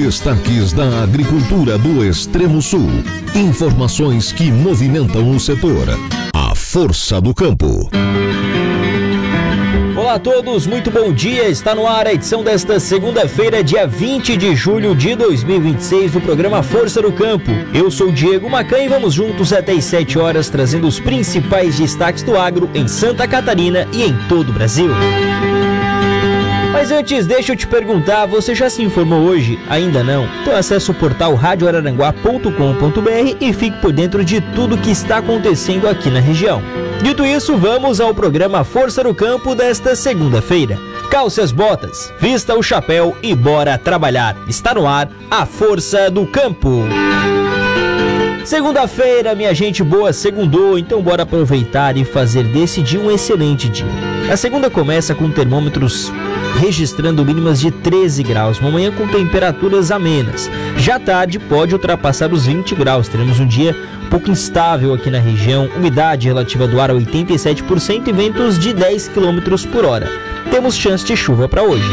Destaques da agricultura do Extremo Sul. Informações que movimentam o setor. A Força do Campo. Olá a todos, muito bom dia. Está no ar a edição desta segunda-feira, dia 20 de julho de 2026, do programa Força do Campo. Eu sou o Diego Macan e vamos juntos até às 7 horas trazendo os principais destaques do agro em Santa Catarina e em todo o Brasil. Mas antes, deixa eu te perguntar, você já se informou hoje? Ainda não? Então acesse o portal radioararanguá.com.br e fique por dentro de tudo que está acontecendo aqui na região. Dito isso, vamos ao programa Força do Campo desta segunda-feira. Calce as botas, vista o chapéu e bora trabalhar. Está no ar a Força do Campo. Segunda-feira, minha gente boa, segundou, então bora aproveitar e fazer desse dia um excelente dia. A segunda começa com termômetros registrando mínimas de 13 graus, uma manhã com temperaturas amenas. Já à tarde pode ultrapassar os 20 graus, teremos um dia um pouco instável aqui na região, umidade relativa do ar a 87% e ventos de 10 km por hora. Temos chance de chuva para hoje.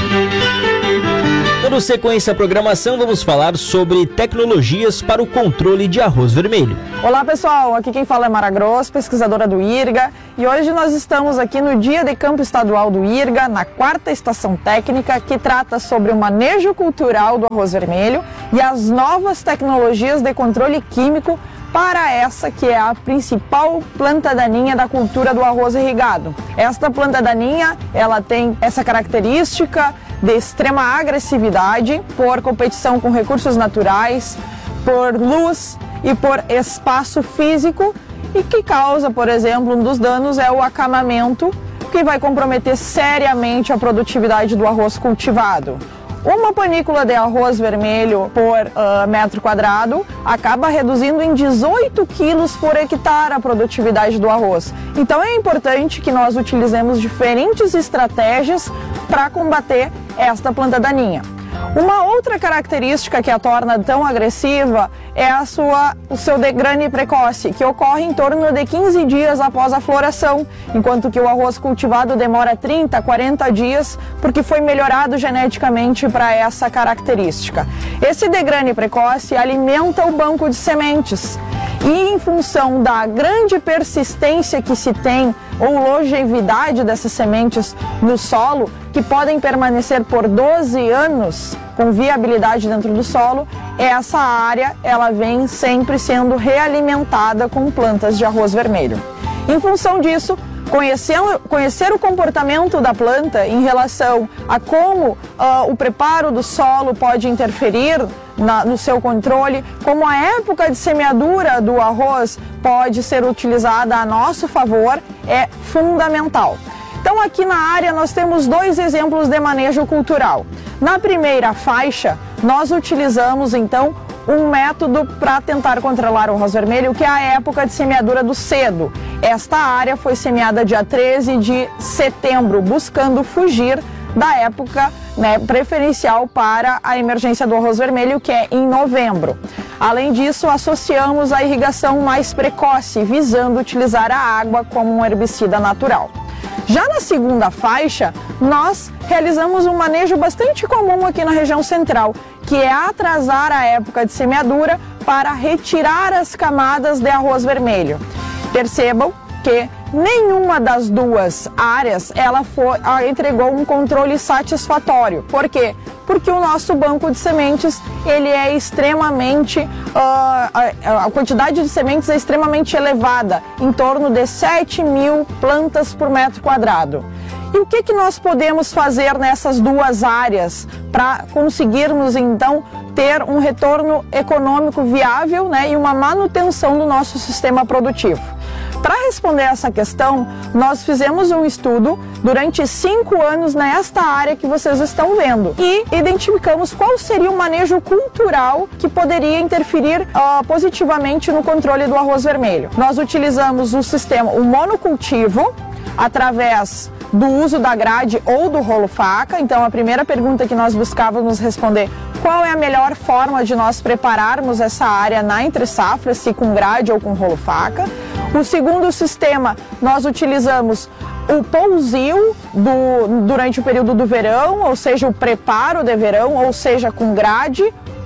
Dando sequência à programação, vamos falar sobre tecnologias para o controle de arroz vermelho. Olá pessoal, aqui quem fala é Mara Gross, pesquisadora do IRGA, e hoje nós estamos aqui no Dia de Campo Estadual do IRGA, na 4ª estação técnica, que trata sobre o manejo cultural do arroz vermelho e as novas tecnologias de controle químico para essa que é a principal planta daninha da cultura do arroz irrigado. Esta planta daninha, ela tem essa característica de extrema agressividade por competição com recursos naturais, por luz e por espaço físico, e que causa, por exemplo, um dos danos é o acamamento, que vai comprometer seriamente a produtividade do arroz cultivado. Uma panícula de arroz vermelho por metro quadrado acaba reduzindo em 18 quilos por hectare a produtividade do arroz. Então é importante que nós utilizemos diferentes estratégias para combater esta planta daninha. Uma outra característica que a torna tão agressiva é o seu degrane precoce, que ocorre em torno de 15 dias após a floração, enquanto que o arroz cultivado demora 30, 40 dias, porque foi melhorado geneticamente para essa característica. Esse degrane precoce alimenta o banco de sementes e, em função da grande persistência que se tem ou longevidade dessas sementes no solo, que podem permanecer por 12 anos com viabilidade dentro do solo, essa área ela vem sempre sendo realimentada com plantas de arroz vermelho. Em função disso, conhecer o comportamento da planta em relação a como o preparo do solo pode interferir no seu controle, como a época de semeadura do arroz pode ser utilizada a nosso favor, é fundamental. Então aqui na área nós temos 2 exemplos de manejo cultural. Na primeira faixa, nós utilizamos então um método para tentar controlar o arroz vermelho, que é a época de semeadura do cedo. Esta área foi semeada dia 13 de setembro, buscando fugir da época preferencial para a emergência do arroz vermelho, que é em novembro. Além disso, associamos a irrigação mais precoce, visando utilizar a água como um herbicida natural. Já na segunda faixa, nós realizamos um manejo bastante comum aqui na região central, que é atrasar a época de semeadura para retirar as camadas de arroz vermelho. Percebam que nenhuma das duas áreas entregou um controle satisfatório. Por quê? Porque o nosso banco de sementes, ele é extremamente, a quantidade de sementes é extremamente elevada, em torno de 7.000 plantas por metro quadrado. E o que nós podemos fazer nessas duas áreas para conseguirmos então ter um retorno econômico viável, e uma manutenção do nosso sistema produtivo? Para responder essa questão, nós fizemos um estudo durante 5 anos nesta área que vocês estão vendo e identificamos qual seria o manejo cultural que poderia interferir positivamente no controle do arroz vermelho. Nós utilizamos o monocultivo através do uso da grade ou do rolo faca. Então a primeira pergunta que nós buscávamos responder: qual é a melhor forma de nós prepararmos essa área na entre-safra, se com grade ou com rolo faca? O segundo sistema, nós utilizamos o pousio durante o período do verão, ou seja, o preparo de verão, ou seja, com grade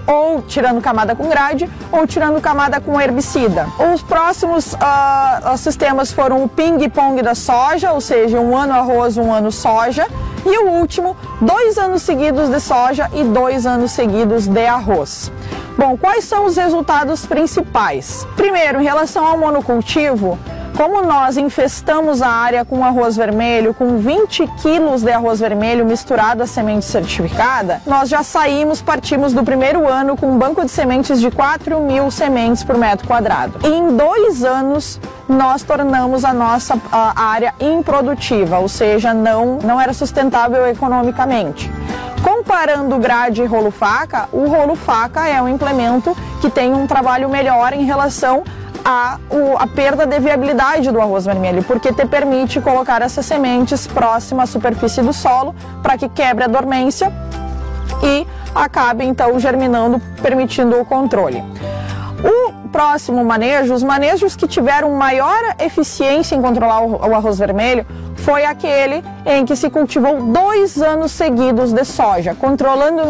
ou tirando camada com grade, ou tirando camada com herbicida. Os próximos sistemas foram o ping-pong da soja, ou seja, 1 ano arroz, 1 ano soja, e o último, 2 anos seguidos de soja e 2 anos seguidos de arroz. Bom, quais são os resultados principais? Primeiro, em relação ao monocultivo, como nós infestamos a área com arroz vermelho, com 20 quilos de arroz vermelho misturado à semente certificada, nós já partimos do primeiro ano com um banco de sementes de 4.000 sementes por metro quadrado. E em 2 anos, nós tornamos a nossa área improdutiva, ou seja, não era sustentável economicamente. Comparando grade e rolo-faca, o rolo-faca é um implemento que tem um trabalho melhor em relação a perda de viabilidade do arroz vermelho, porque te permite colocar essas sementes próximas à superfície do solo para que quebre a dormência e acabe então germinando, permitindo o controle. O próximo manejo, os manejos que tiveram maior eficiência em controlar o arroz vermelho, foi aquele em que se cultivou 2 anos seguidos de soja, controlando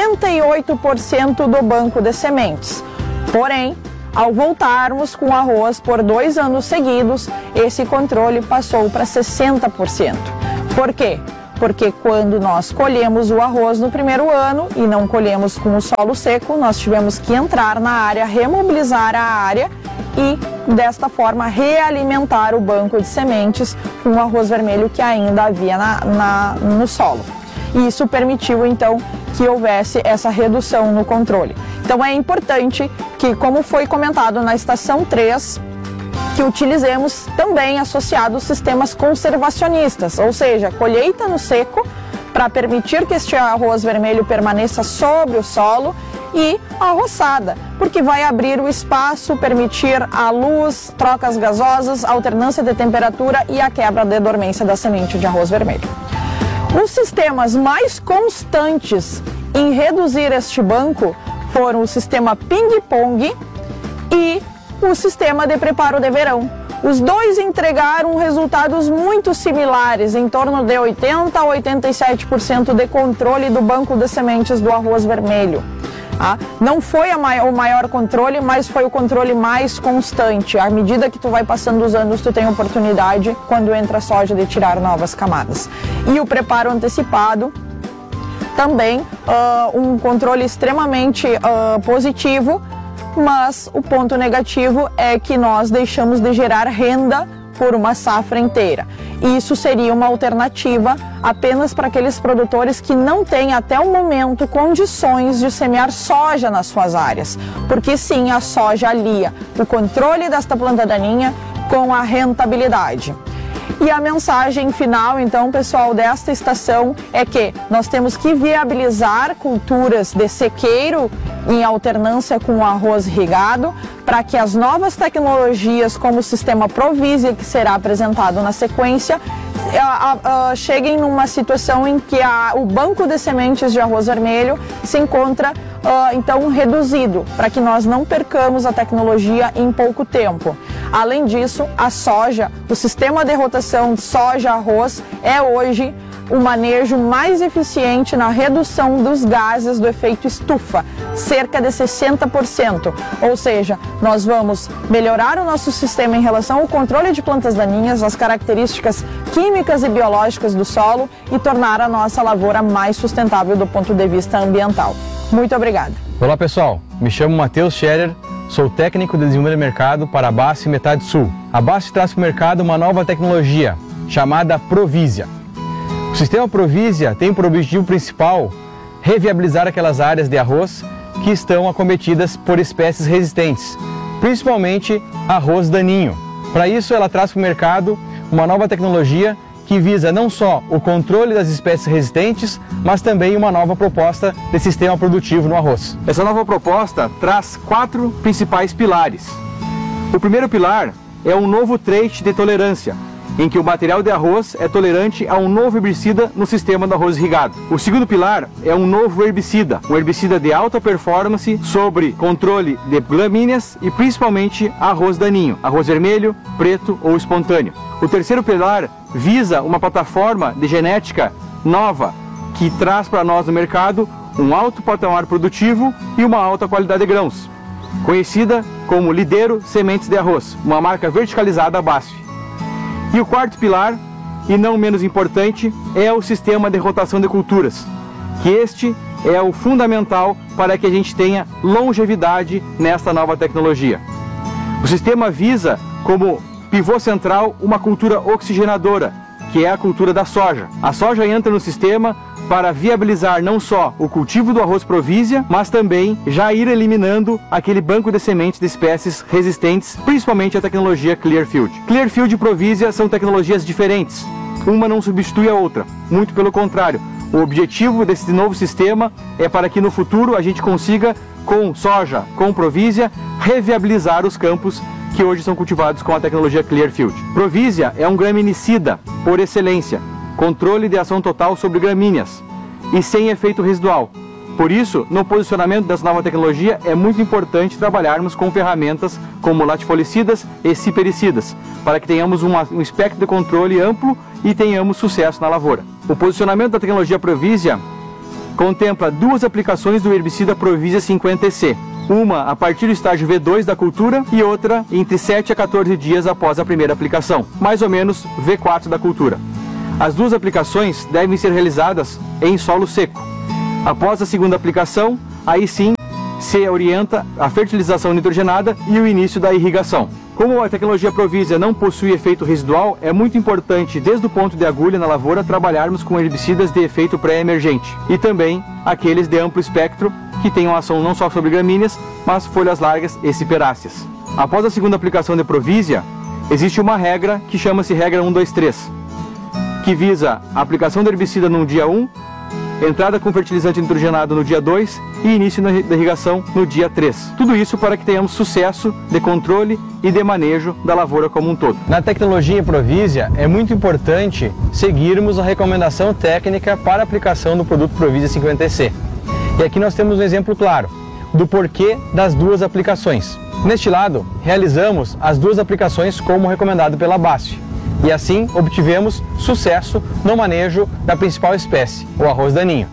98% do banco de sementes. Porém, ao voltarmos com arroz por 2 anos seguidos, esse controle passou para 60%. Por quê? Porque quando nós colhemos o arroz no primeiro ano e não colhemos com o solo seco, nós tivemos que entrar na área, remobilizar a área e, desta forma, realimentar o banco de sementes com o arroz vermelho que ainda havia no solo. E isso permitiu, então, que houvesse essa redução no controle. Então é importante que, como foi comentado na estação 3, que utilizemos também associados sistemas conservacionistas, ou seja, colheita no seco para permitir que este arroz vermelho permaneça sobre o solo e a roçada, porque vai abrir o espaço, permitir a luz, trocas gasosas, alternância de temperatura e a quebra de dormência da semente de arroz vermelho. Os sistemas mais constantes em reduzir este banco foram o sistema ping-pong e o sistema de preparo de verão. Os dois entregaram resultados muito similares, em torno de 80% a 87% de controle do banco de sementes do arroz vermelho. Não foi o maior controle, mas foi o controle mais constante. À medida que tu vai passando os anos, tu tem oportunidade, quando entra a soja, de tirar novas camadas. E o preparo antecipado, também um controle extremamente positivo, mas o ponto negativo é que nós deixamos de gerar renda por uma safra inteira. Isso seria uma alternativa apenas para aqueles produtores que não têm até o momento condições de semear soja nas suas áreas, porque sim, a soja alia o controle desta planta daninha com a rentabilidade. E a mensagem final, então, pessoal, desta estação é que nós temos que viabilizar culturas de sequeiro em alternância com o arroz irrigado, para que as novas tecnologias, como o sistema Provisia, que será apresentado na sequência, cheguem numa situação em que o banco de sementes de arroz vermelho se encontra então reduzido, para que nós não percamos a tecnologia em pouco tempo. Além disso, a soja, o sistema de rotação de soja-arroz é hoje o manejo mais eficiente na redução dos gases do efeito estufa, cerca de 60%. Ou seja, nós vamos melhorar o nosso sistema em relação ao controle de plantas daninhas, as características químicas e biológicas do solo e tornar a nossa lavoura mais sustentável do ponto de vista ambiental. Muito obrigada. Olá pessoal, me chamo Matheus Scherer, sou técnico de desenvolvimento de mercado para a BASF Metade Sul. A BASF traz para o mercado uma nova tecnologia chamada Provisia. O sistema Provisia tem por objetivo principal reviabilizar aquelas áreas de arroz que estão acometidas por espécies resistentes, principalmente arroz daninho. Para isso, ela traz para o mercado uma nova tecnologia que visa não só o controle das espécies resistentes, mas também uma nova proposta de sistema produtivo no arroz. Essa nova proposta traz 4 principais pilares. O primeiro pilar é um novo trait de tolerância, em que o material de arroz é tolerante a um novo herbicida no sistema do arroz irrigado. O segundo pilar é um novo herbicida, um herbicida de alta performance sobre controle de gramíneas e principalmente arroz daninho, arroz vermelho, preto ou espontâneo. O terceiro pilar visa uma plataforma de genética nova que traz para nós no mercado um alto patamar produtivo e uma alta qualidade de grãos, conhecida como Lidero Sementes de Arroz, uma marca verticalizada BASF. E o quarto pilar, e não menos importante, é o sistema de rotação de culturas, que este é o fundamental para que a gente tenha longevidade nesta nova tecnologia. O sistema visa, como pivô central, uma cultura oxigenadora, que é a cultura da soja. A soja entra no sistema para viabilizar não só o cultivo do arroz Provisia, mas também já ir eliminando aquele banco de sementes de espécies resistentes, principalmente a tecnologia Clearfield. Clearfield e Provisia são tecnologias diferentes. Uma não substitui a outra, muito pelo contrário. O objetivo desse novo sistema é para que no futuro a gente consiga, com soja, com Provisia, reviabilizar os campos que hoje são cultivados com a tecnologia Clearfield. Provisia é um graminicida por excelência, controle de ação total sobre gramíneas e sem efeito residual. Por isso, no posicionamento dessa nova tecnologia, é muito importante trabalharmos com ferramentas como latifolicidas e cipericidas, para que tenhamos um espectro de controle amplo e tenhamos sucesso na lavoura. O posicionamento da tecnologia Provisia contempla duas aplicações do herbicida Provisia 50C, uma a partir do estágio V2 da cultura e outra entre 7 a 14 dias após a primeira aplicação, mais ou menos V4 da cultura. As duas aplicações devem ser realizadas em solo seco. Após a segunda aplicação, aí sim se orienta a fertilização nitrogenada e o início da irrigação. Como a tecnologia Provisia não possui efeito residual, é muito importante, desde o ponto de agulha na lavoura, trabalharmos com herbicidas de efeito pré-emergente e também aqueles de amplo espectro que tenham ação não só sobre gramíneas, mas folhas largas e ciperáceas. Após a segunda aplicação de Provisia, existe uma regra que chama-se regra 1-2-3, que visa a aplicação do herbicida no dia 1, entrada com fertilizante nitrogenado no dia 2 e início da irrigação no dia 3. Tudo isso para que tenhamos sucesso de controle e de manejo da lavoura como um todo. Na tecnologia Provisia, é muito importante seguirmos a recomendação técnica para a aplicação do produto Provisia 50C. E aqui nós temos um exemplo claro do porquê das duas aplicações. Neste lado, realizamos as duas aplicações como recomendado pela BASF. E assim obtivemos sucesso no manejo da principal espécie, o arroz daninho.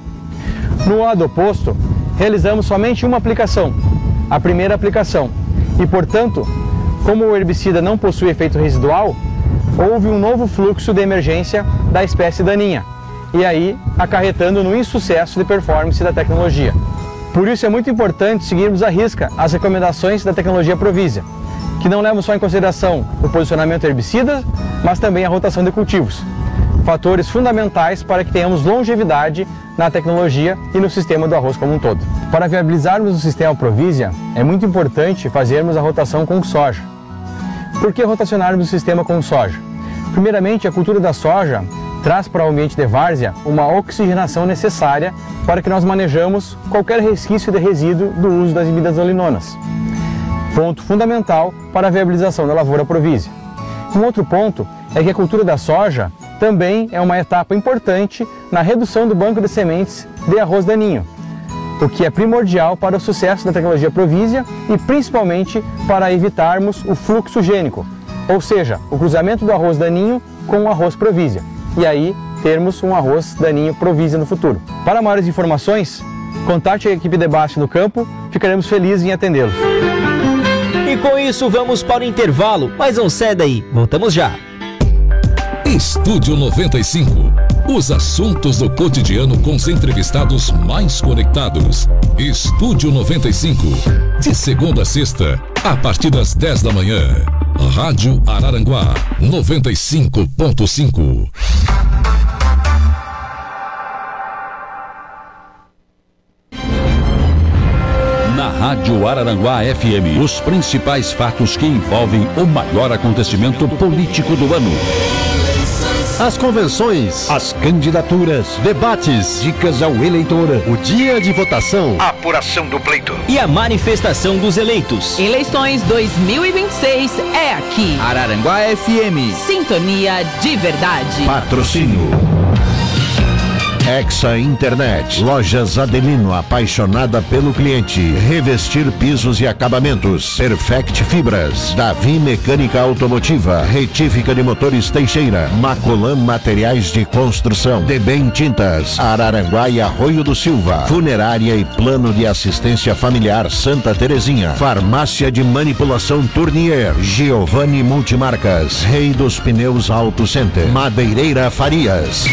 No lado oposto, realizamos somente uma aplicação, a primeira aplicação, e portanto, como o herbicida não possui efeito residual, houve um novo fluxo de emergência da espécie daninha, e aí acarretando no insucesso de performance da tecnologia. Por isso é muito importante seguirmos à risca as recomendações da tecnologia Provisia, que não levam só em consideração o posicionamento herbicida, mas também a rotação de cultivos. Fatores fundamentais para que tenhamos longevidade na tecnologia e no sistema do arroz como um todo. Para viabilizarmos o sistema Provisia, é muito importante fazermos a rotação com soja. Por que rotacionarmos o sistema com soja? Primeiramente, a cultura da soja traz para o ambiente de várzea uma oxigenação necessária para que nós manejamos qualquer resquício de resíduo do uso das imidazolinonas. Ponto fundamental para a viabilização da lavoura Provisia. Um outro ponto é que a cultura da soja também é uma etapa importante na redução do banco de sementes de arroz daninho, o que é primordial para o sucesso da tecnologia Provisia e principalmente para evitarmos o fluxo gênico, ou seja, o cruzamento do arroz daninho com o arroz Provisia, e aí termos um arroz daninho Provisia no futuro. Para maiores informações, contate a equipe de BASF no campo, ficaremos felizes em atendê-los. E com isso vamos para o intervalo, mas não cede daí, voltamos já. Estúdio 95. Os assuntos do cotidiano com os entrevistados mais conectados. Estúdio 95. De segunda a sexta, a partir das 10 da manhã. Rádio Araranguá 95.5. Na Rádio Araranguá FM, os principais fatos que envolvem o maior acontecimento político do ano. As convenções, as candidaturas, debates, dicas ao eleitor, o dia de votação, a apuração do pleito e a manifestação dos eleitos. Eleições 2026 é aqui. Araranguá FM. Sintonia de verdade. Patrocínio Hexa Internet. Lojas Adelino, apaixonada pelo cliente. Revestir pisos e acabamentos. Perfect Fibras. Davi Mecânica Automotiva. Retífica de motores Teixeira. Macolan Materiais de Construção. Debem Tintas. Araranguá e Arroio do Silva. Funerária e Plano de Assistência Familiar Santa Terezinha. Farmácia de Manipulação Tournier. Giovanni Multimarcas. Rei dos Pneus Auto Center. Madeireira Farias.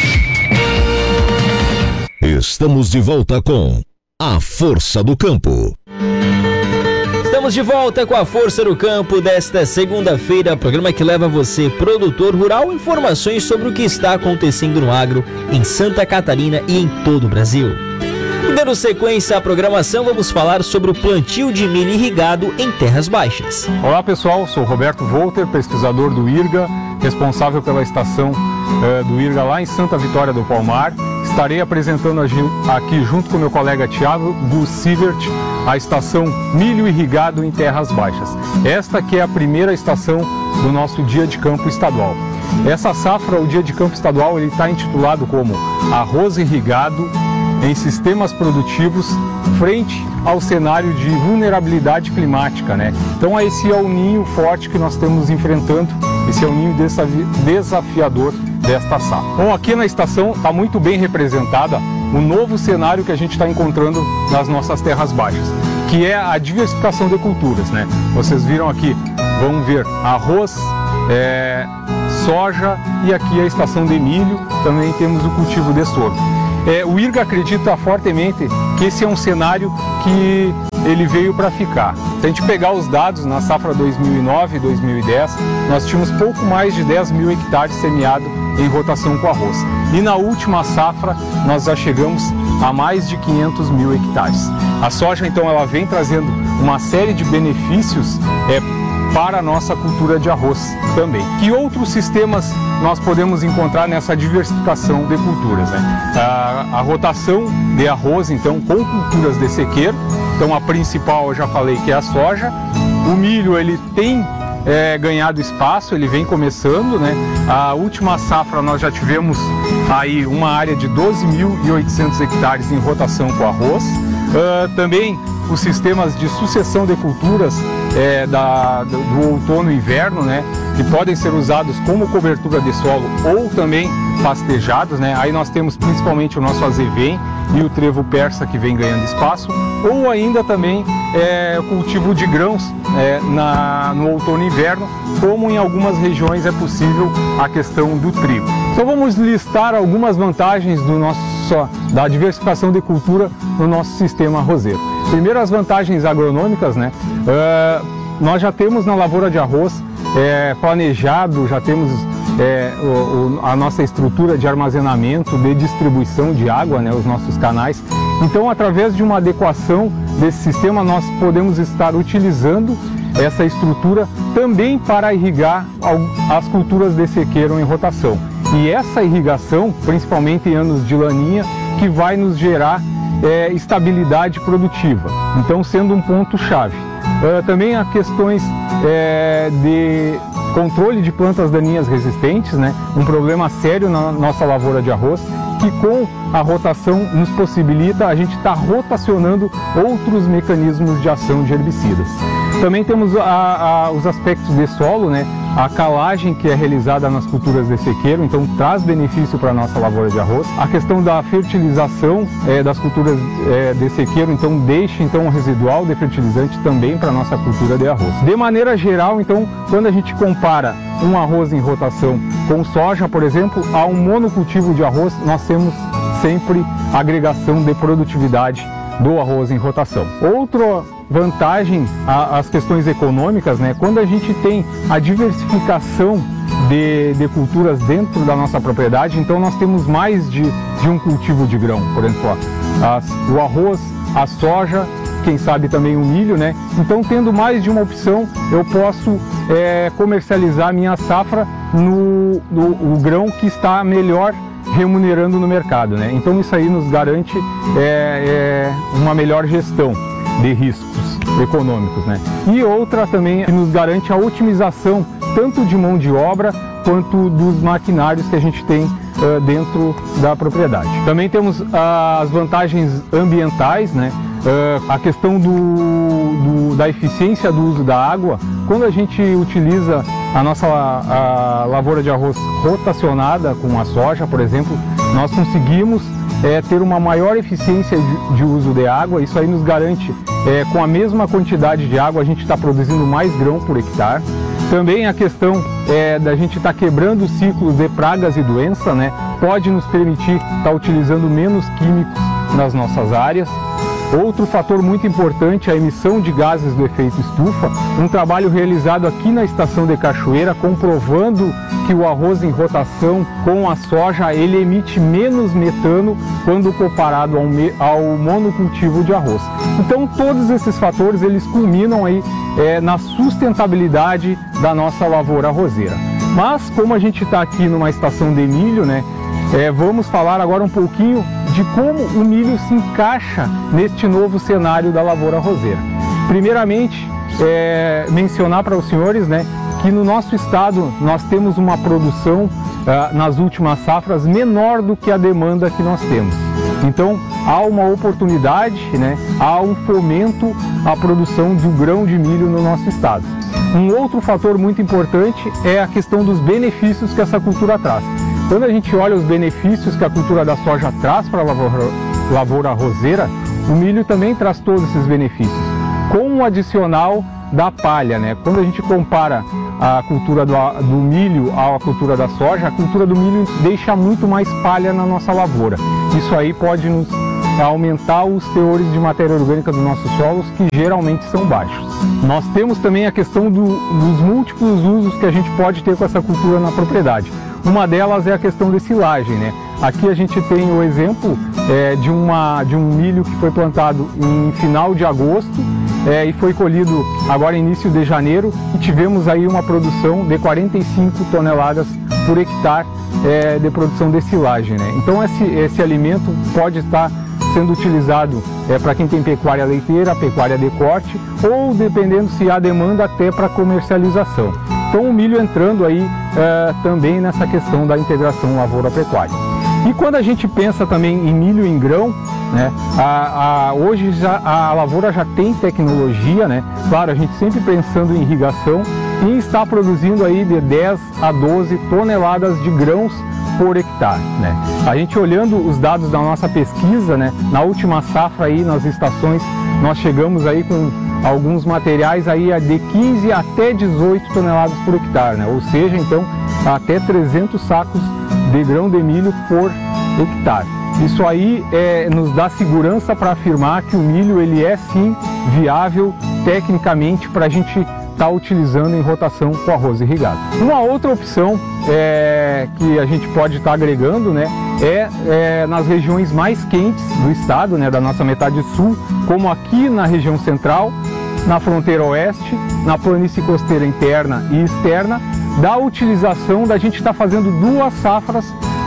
Estamos de volta com A Força do Campo. Estamos de volta com a Força do Campo desta segunda-feira, programa que leva você, produtor rural, informações sobre o que está acontecendo no agro em Santa Catarina e em todo o Brasil. E dando sequência à programação, vamos falar sobre o plantio de milho irrigado em terras baixas. Olá pessoal, sou Roberto Volter, pesquisador do IRGA, responsável pela estação do IRGA lá em Santa Vitória do Palmar. Estarei apresentando aqui junto com meu colega Thiago Sievert a estação Milho Irrigado em Terras Baixas. Esta que é a primeira estação do nosso Dia de Campo Estadual. Essa safra, o Dia de Campo Estadual, ele está intitulado como Arroz Irrigado em Sistemas Produtivos frente ao cenário de vulnerabilidade climática, né? Então esse é o ninho forte que nós estamos enfrentando, esse é o ninho desafiador desta safra. Bom, aqui na estação está muito bem representada o novo cenário que a gente está encontrando nas nossas terras baixas, que é a diversificação de culturas, né? Vocês viram aqui, vamos ver arroz, soja e aqui a estação de milho, também temos o cultivo de sorgo. O IRGA acredita fortemente que esse é um cenário que ele veio para ficar. Se a gente pegar os dados na safra 2009 e 2010, nós tínhamos pouco mais de 10 mil hectares semeados em rotação com arroz. E na última safra, nós já chegamos a mais de 500 mil hectares. A soja, então, ela vem trazendo uma série de benefícios para a nossa cultura de arroz também. Que outros sistemas nós podemos encontrar nessa diversificação de culturas, né? A rotação de arroz, então, com culturas de sequeiro. Então, a principal, eu já falei, que é a soja. O milho, ele tem ganhado espaço, ele vem começando, né? A última safra nós já tivemos aí uma área de 12.800 hectares em rotação com arroz. Também os sistemas de sucessão de culturas do outono e inverno, né, que podem ser usados como cobertura de solo ou também pastejados, né? Aí nós temos principalmente o nosso azevém e o trevo persa que vem ganhando espaço, ou ainda também o cultivo de grãos no outono e inverno, como em algumas regiões é possível a questão do trigo. Então vamos listar algumas vantagens da diversificação de cultura no nosso sistema arrozeiro. Primeiro, as vantagens agronômicas, né? Nós já temos na lavoura de arroz planejado, já temos a nossa estrutura de armazenamento, de distribuição de água, né? Os nossos canais. Então, através de uma adequação desse sistema, nós podemos estar utilizando essa estrutura também para irrigar as culturas de sequeiro em rotação. E essa irrigação, principalmente em anos de laninha, que vai nos gerar estabilidade produtiva, então sendo um ponto-chave. Também há questões de controle de plantas daninhas resistentes, né? Um problema sério na nossa lavoura de arroz, que com a rotação nos possibilita a gente estar rotacionando outros mecanismos de ação de herbicidas. Também temos os aspectos de solo, né? A calagem que é realizada nas culturas de sequeiro, então traz benefício para a nossa lavoura de arroz. A questão da fertilização das culturas de sequeiro, então deixa um residual de fertilizante também para a nossa cultura de arroz. De maneira geral, então, quando a gente compara um arroz em rotação com soja, por exemplo, a um monocultivo de arroz, nós temos sempre agregação de produtividade do arroz em rotação. Outra vantagem, as questões econômicas, né? Quando a gente tem a diversificação de culturas dentro da nossa propriedade, então nós temos mais de um cultivo de grão, por exemplo, o arroz, a soja, quem sabe também o milho, né? Então, tendo mais de uma opção, eu posso comercializar minha safra no grão que está melhor remunerando no mercado, né? Então isso aí nos garante uma melhor gestão de riscos econômicos, né? E outra também que nos garante a otimização tanto de mão de obra quanto dos maquinários que a gente tem dentro da propriedade. Também temos as vantagens ambientais, né? A questão da eficiência do uso da água. Quando a gente utiliza a nossa lavoura de arroz rotacionada com a soja, por exemplo, nós conseguimos ter uma maior eficiência de uso de água. Isso aí nos garante, com a mesma quantidade de água, a gente está produzindo mais grão por hectare. Também a questão da gente estar quebrando os ciclos de pragas e doença, né? Pode nos permitir estar utilizando menos químicos nas nossas áreas. Outro fator muito importante é a emissão de gases do efeito estufa. Um trabalho realizado aqui na estação de Cachoeira, comprovando que o arroz em rotação com a soja, ele emite menos metano quando comparado ao monocultivo de arroz. Então todos esses fatores, eles culminam aí na sustentabilidade da nossa lavoura arrozeira. Mas como a gente está aqui numa estação de milho, né, vamos falar agora um pouquinho de como o milho se encaixa neste novo cenário da lavoura arrozeira. Primeiramente, mencionar para os senhores, né, que no nosso estado nós temos uma produção nas últimas safras menor do que a demanda que nós temos. Então há uma oportunidade, né, há um fomento à produção do grão de milho no nosso estado. Um outro fator muito importante é a questão dos benefícios que essa cultura traz. Quando a gente olha os benefícios que a cultura da soja traz para a lavoura arrozeira, o milho também traz todos esses benefícios, com o adicional da palha, né? Quando a gente compara a cultura do milho à cultura da soja, a cultura do milho deixa muito mais palha na nossa lavoura. Isso aí pode nos aumentar os teores de matéria orgânica dos nossos solos, que geralmente são baixos. Nós temos também a questão dos múltiplos usos que a gente pode ter com essa cultura na propriedade. Uma delas é a questão de silagem, né? Aqui a gente tem o exemplo de um milho que foi plantado em final de agosto e foi colhido agora início de janeiro, e tivemos aí uma produção de 45 toneladas por hectare de produção de silagem, né? Então esse alimento pode estar sendo utilizado para quem tem pecuária leiteira, pecuária de corte, ou dependendo se há demanda até para comercialização. Então o milho entrando aí também nessa questão da integração lavoura-pecuária. E quando a gente pensa também em milho em grão, né, hoje a lavoura já tem tecnologia, né? Claro, a gente sempre pensando em irrigação, e está produzindo aí de 10 a 12 toneladas de grãos por hectare, né? A gente olhando os dados da nossa pesquisa, né, na última safra aí nas estações, nós chegamos aí com alguns materiais aí de 15 até 18 toneladas por hectare, né? Ou seja, então, até 300 sacos de grão de milho por hectare. Isso aí nos dá segurança para afirmar que o milho ele é sim viável tecnicamente para a gente estar utilizando em rotação com arroz irrigado. Uma outra opção que a gente pode estar agregando, né, nas regiões mais quentes do estado, né, da nossa metade sul, como aqui na região central, na fronteira oeste, na planície costeira interna e externa, da utilização da gente estar fazendo duas safras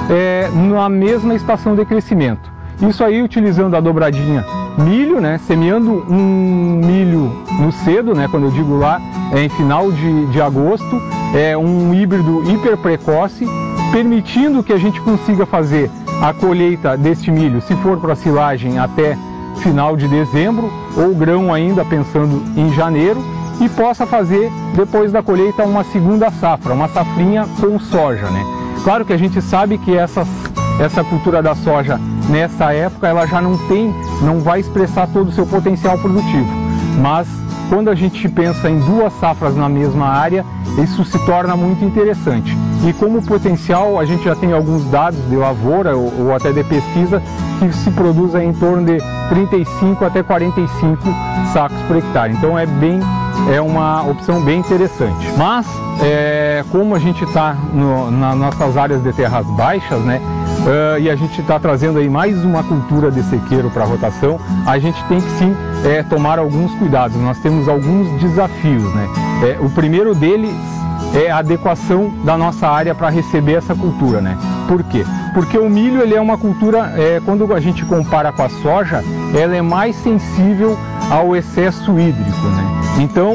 na mesma estação de crescimento. Isso aí utilizando a dobradinha milho, né, semeando um milho no cedo, né, quando eu digo lá, em final de agosto, um híbrido hiper precoce, permitindo que a gente consiga fazer a colheita deste milho, se for para silagem, até final de dezembro, ou grão ainda pensando em janeiro, e possa fazer depois da colheita uma segunda safra, uma safrinha com soja, né? Claro que a gente sabe que essa cultura da soja nessa época ela já não vai expressar todo o seu potencial produtivo, mas quando a gente pensa em duas safras na mesma área, isso se torna muito interessante. E como potencial, a gente já tem alguns dados de lavoura ou até de pesquisa que se produz em torno de 35 até 45 sacos por hectare. Então é uma opção bem interessante. Mas como a gente está nas nossas áreas de terras baixas, né, e a gente está trazendo aí mais uma cultura de sequeiro para a rotação, a gente tem que sim tomar alguns cuidados. Nós temos alguns desafios, né? O primeiro deles é a adequação da nossa área para receber essa cultura, né? Por quê? Porque o milho ele é uma cultura, quando a gente compara com a soja, ela é mais sensível ao excesso hídrico, né? Então,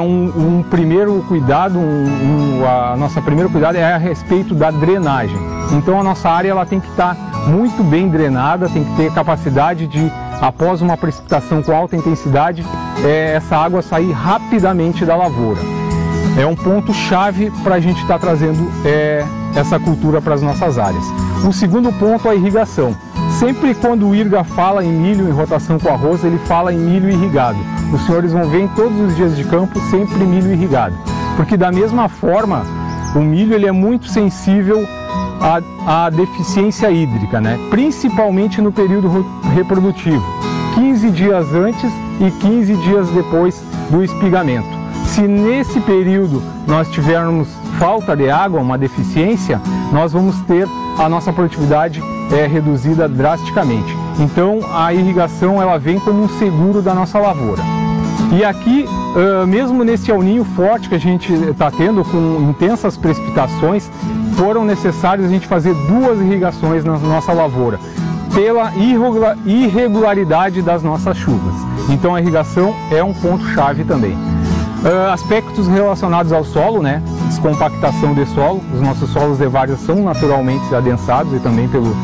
um primeiro cuidado, a nossa primeiro cuidado é a respeito da drenagem. Então a nossa área ela tem que estar muito bem drenada, tem que ter capacidade de, após uma precipitação com alta intensidade, essa água sair rapidamente da lavoura. É um ponto-chave para a gente estar trazendo essa cultura para as nossas áreas. O segundo ponto é a irrigação. Sempre quando o IRGA fala em milho em rotação com arroz, ele fala em milho irrigado. Os senhores vão ver em todos os dias de campo sempre milho irrigado. Porque da mesma forma, o milho ele é muito sensível à deficiência hídrica, né? Principalmente no período reprodutivo, 15 dias antes e 15 dias depois do espigamento. Se nesse período nós tivermos falta de água, uma deficiência, nós vamos ter a nossa produtividade reduzida drasticamente. Então a irrigação ela vem como um seguro da nossa lavoura. E aqui, mesmo nesse El Niño forte que a gente está tendo, com intensas precipitações, foram necessárias a gente fazer 2 irrigações na nossa lavoura, pela irregularidade das nossas chuvas. Então a irrigação é um ponto-chave também. Aspectos relacionados ao solo, né? Descompactação de solo. Os nossos solos de várzea são naturalmente adensados e também pelo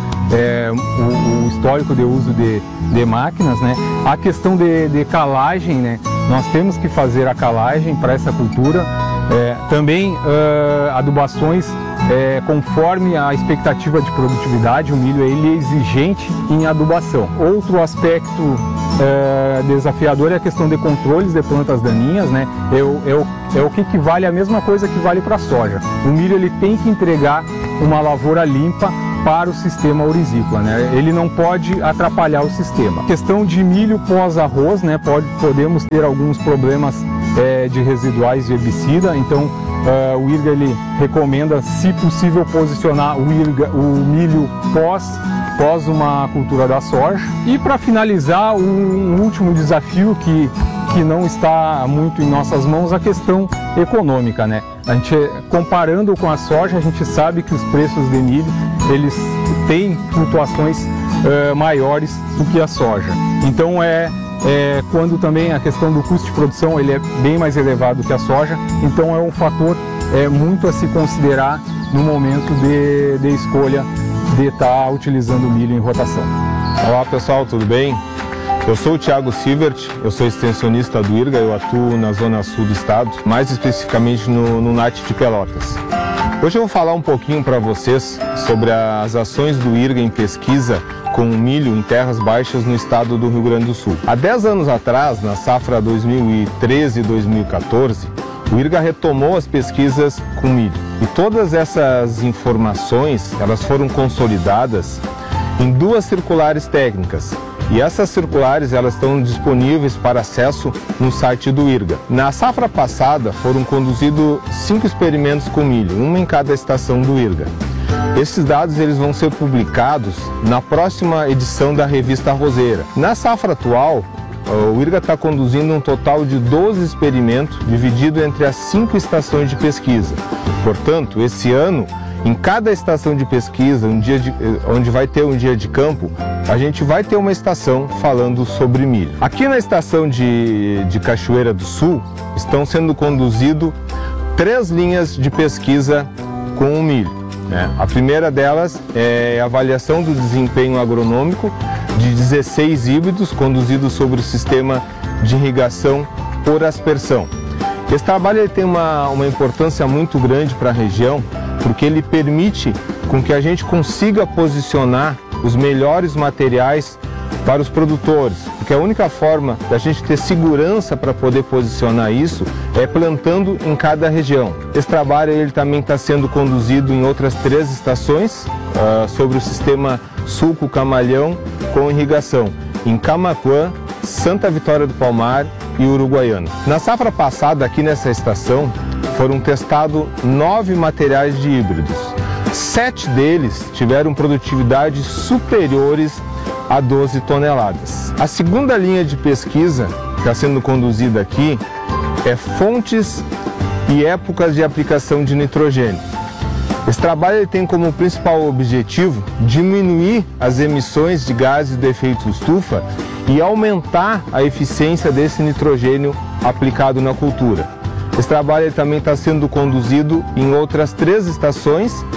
o histórico de uso de máquinas, né? A questão de calagem, né? Nós temos que fazer a calagem para essa cultura. Também adubações conforme a expectativa de produtividade. O milho ele é exigente em adubação. Outro aspecto desafiador é a questão de controles de plantas daninhas, né? É o que vale a mesma coisa que vale para a soja. O milho ele tem que entregar uma lavoura limpa para o sistema aurizícola, né? Ele não pode atrapalhar o sistema. A questão de milho pós-arroz, né? Podemos ter alguns problemas de residuais de herbicida, então o IRGA ele recomenda, se possível, posicionar o milho pós uma cultura da soja. E para finalizar, um último desafio que não está muito em nossas mãos, a questão econômica, né? A gente, comparando com a soja, a gente sabe que os preços de milho eles têm flutuações maiores do que a soja. Então quando também a questão do custo de produção ele é bem mais elevado que a soja, então é um fator muito a se considerar no momento de escolha de estar utilizando o milho em rotação. Olá pessoal, tudo bem? Eu sou o Thiago Sievert, eu sou extensionista do IRGA, eu atuo na zona sul do estado, mais especificamente no NAT de Pelotas. Hoje eu vou falar um pouquinho para vocês sobre as ações do IRGA em pesquisa com milho em terras baixas no estado do Rio Grande do Sul. Há 10 anos atrás, na safra 2013 e 2014, o IRGA retomou as pesquisas com milho. E todas essas informações elas foram consolidadas em 2 circulares técnicas. E essas circulares elas estão disponíveis para acesso no site do IRGA. Na safra passada foram conduzidos 5 experimentos com milho, uma em cada estação do IRGA. Esses dados eles vão ser publicados na próxima edição da revista Arrozeira. Na safra atual, o IRGA está conduzindo um total de 12 experimentos dividido entre as 5 estações de pesquisa. Portanto, esse ano, em cada estação de pesquisa, onde vai ter um dia de campo, a gente vai ter uma estação falando sobre milho. Aqui na estação de Cachoeira do Sul, estão sendo conduzidas 3 linhas de pesquisa com o milho. A primeira delas é a avaliação do desempenho agronômico de 16 híbridos conduzidos sobre o sistema de irrigação por aspersão. Esse trabalho ele tem uma importância muito grande para a região, porque ele permite com que a gente consiga posicionar os melhores materiais para os produtores, porque a única forma da gente ter segurança para poder posicionar isso é plantando em cada região. Esse trabalho ele também está sendo conduzido em outras 3 estações sobre o sistema sulco-camalhão com irrigação, em Camaquã, Santa Vitória do Palmar e Uruguaiana. Na safra passada, aqui nessa estação, foram testados 9 materiais de híbridos. 7 deles tiveram produtividades superiores a 12 toneladas. A segunda linha de pesquisa que está sendo conduzida aqui é fontes e épocas de aplicação de nitrogênio. Esse trabalho tem como principal objetivo diminuir as emissões de gases de efeito estufa e aumentar a eficiência desse nitrogênio aplicado na cultura. Esse trabalho também está sendo conduzido em outras 3 estações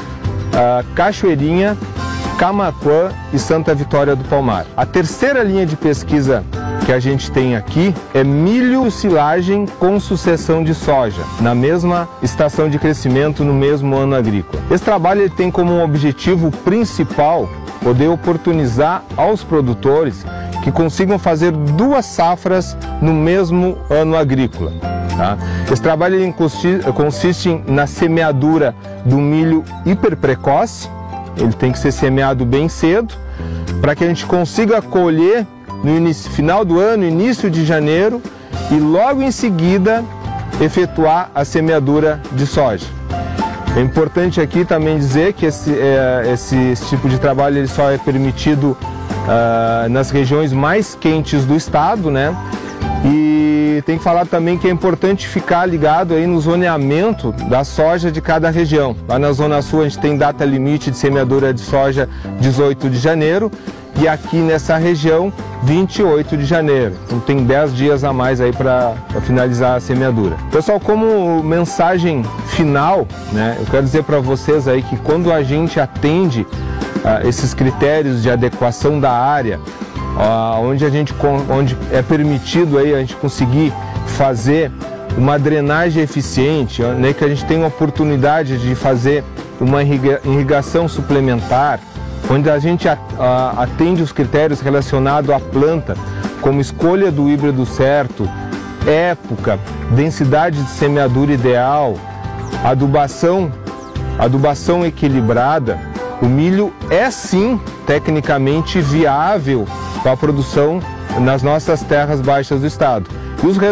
Cachoeirinha, Camaquã e Santa Vitória do Palmar. A terceira linha de pesquisa que a gente tem aqui é milho silagem com sucessão de soja, na mesma estação de crescimento, no mesmo ano agrícola. Esse trabalho ele tem como um objetivo principal poder oportunizar aos produtores que consigam fazer 2 safras no mesmo ano agrícola. Tá? Esse trabalho ele consiste na semeadura do milho hiperprecoce. Ele tem que ser semeado bem cedo, para que a gente consiga colher no final do ano, início de janeiro, e logo em seguida efetuar a semeadura de soja. É importante aqui também dizer que esse tipo de trabalho ele só é permitido nas regiões mais quentes do estado, né? E tem que falar também que é importante ficar ligado aí no zoneamento da soja de cada região. Lá na Zona Sul a gente tem data limite de semeadura de soja 18 de janeiro e aqui nessa região 28 de janeiro. Então tem 10 dias a mais aí para finalizar a semeadura. Pessoal, como mensagem final, né, eu quero dizer para vocês aí que quando a gente atende esses critérios de adequação da área, onde é permitido aí a gente conseguir fazer uma drenagem eficiente, né, que a gente tem a oportunidade de fazer uma irrigação suplementar, onde a gente atende os critérios relacionados à planta, como escolha do híbrido certo, época, densidade de semeadura ideal, adubação equilibrada, o milho é sim tecnicamente viável para a produção nas nossas terras baixas do estado. E os